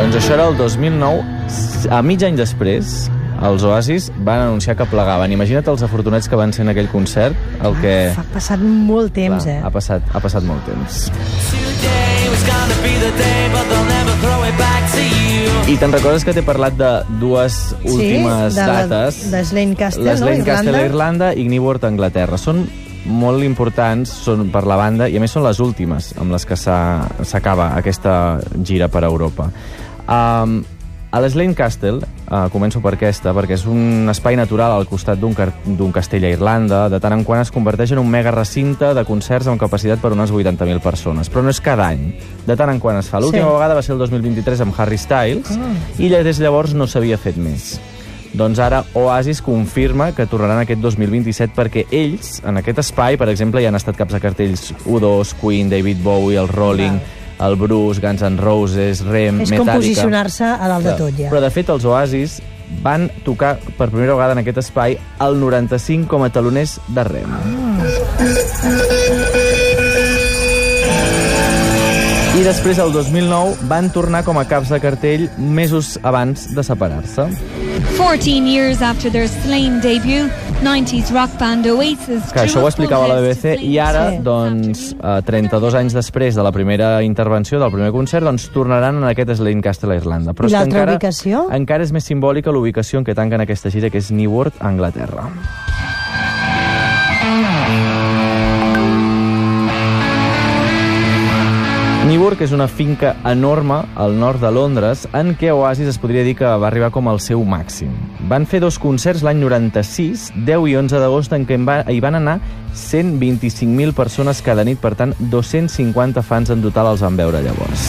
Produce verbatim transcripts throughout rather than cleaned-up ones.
Doncs això era el dos mil nou. A mig any després, els Oasis van anunciar que plegaven. Imagina't els afortunats que van ser en aquell concert, el que... Ha passat molt temps, Clar, eh? Ha passat, ha passat molt temps. I te'n recordes que t'he parlat de dues últimes sí, de la, dates? de Slane Castle, Les no? Slane Irlanda. Castle a Irlanda i Gniworth a Anglaterra. Són molt importants, són per la banda, i a més són les últimes amb les que s'acaba aquesta gira per Europa. Um, a l'Slane Castle, uh, començo per aquesta, perquè és un espai natural al costat d'un castell a Irlanda. De tant en quant es converteix en un mega recinte de concerts amb capacitat per unes vuitanta mil persones. Però no és cada any. De tant en quant es fa. L'última sí. vegada va ser el dos mil vint-i-tres amb Harry Styles, oh. i des de llavors no s'havia fet més. Doncs ara Oasis confirma que tornaran aquest dos mil vint-i-set perquè ells, en aquest espai, per exemple, hi han estat caps de cartells U dos, Queen, David Bowie, el Rolling, el Bruce, Guns N' Roses, Rem, és Metallica... És com posicionar-se a dalt de tot, ja. Però, de fet, els Oasis van tocar per primera vegada en aquest espai el noranta-cinc com a taloners de Rem. Ah. I després, el dos mil nou, van tornar com a caps de cartell mesos abans de separar-se. fourteen years after their Slane debut, nineties rock band Oasis... Que això ho explicava la B B C, i ara, sí. doncs, eh, trenta-dos anys després de la primera intervenció, del primer concert, doncs tornaran en aquest Slane Castle a Irlanda. Però I l'altra ubicació? Encara és més simbòlica l'ubicació en què tanquen aquesta gira, que és Gniworth, a Anglaterra. Gniworth és una finca enorme al nord de Londres en què Oasis es podria dir que va arribar com al seu màxim. Van fer dos concerts l'any noranta-sis, deu i onze d'agost, en què hi van anar cent vint-i-cinc mil persones cada nit, per tant, dos-cents cinquanta fans en total els van veure llavors.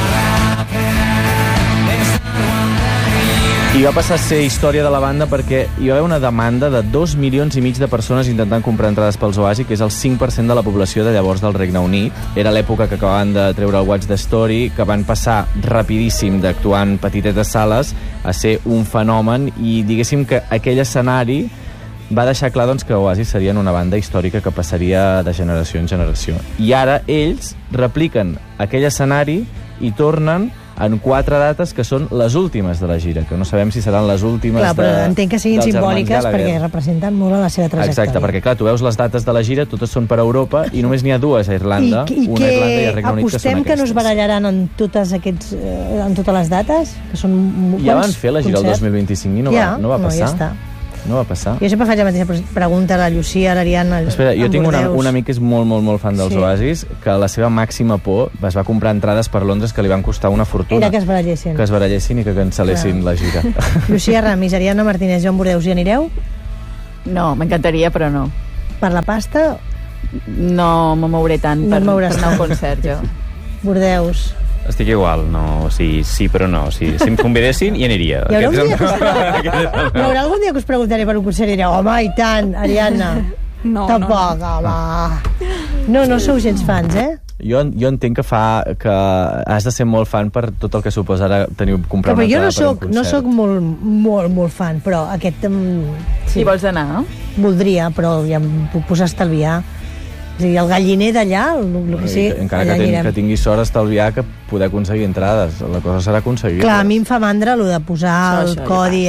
I va passar a ser història de la banda perquè hi va haver una demanda de dos milions i mig de persones intentant comprar entrades pels Oasis, que és el cinc per cent de la població de llavors del Regne Unit. Era l'època que acabaven de treure el Watch the Story, que van passar rapidíssim d'actuar en petitetes sales a ser un fenomen, i diguéssim que aquell escenari va deixar clar, doncs, que Oasis serien una banda històrica que passaria de generació en generació. I ara ells repliquen aquell escenari i tornen en quatre dates que són les últimes de la gira, que no sabem si seran les últimes. Clar, però de, entenc que siguin simbòliques perquè representen molt la seva trajectòria. Exacte, perquè clar, tu veus les dates de la gira, totes són per Europa, i només n'hi ha dues a Irlanda, I, i una a Irlanda i a Regne Unit, que són apostem aquestes. Que no es barallaran en totes, aquests, eh, en totes les dates? Que són ja van fer la gira el dos mil vint-i-cinc i no, ja, va, no va passar. No, ja està. No va passar. Jo sempre faig la mateixa pregunta a la Llucia, a l'Ariadna... Espera, jo tinc una, un amic que és molt, molt, molt fan dels sí. Oasis, que la seva màxima por es va comprar entrades per Londres que li van costar una fortuna. Era que es barallessin. Que es barallessin i que cancel·lessin ah. la gira. Llucia Ramis, Ariadna Martínez, Joan Bordeus, hi anireu? No, m'encantaria, però no. Per la pasta? No me mouré tant no per, per anar a un concert, jo. Bordeus. Estic igual, no, o sigui, sí però no. O sigui, si em convidessin, hi aniria. Hi haurà, un dia que us pre... Hi haurà algun dia que us preguntaré per un concert i direu, home, i tant, Ariadna. No, Tampoc, no. home. No, no sou gens fans, eh? Jo, jo entenc que fa que has de ser molt fan per tot el que suposa ara tenir comprar una entrada no per un concert. No soc molt, molt, molt fan, però aquest... Sí. Hi vols anar, no? Voldria, però ja em puc posar a estalviar. O sigui, el galliner d'allà, el, el que sigui, encara que, ten, que tingui sort estalviar que poder aconseguir entrades. La cosa serà aconseguir. Clar, a mi em fa mandra el de posar això, el això, codi